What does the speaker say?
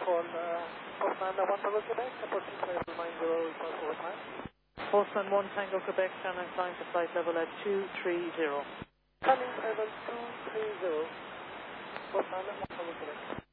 call Postman 1 Tango Quebec, approaching flight level 90, request over time. Postman 1 Tango Quebec, channel climb to flight level at 230. Coming level 230, Postman 1 Tango Quebec.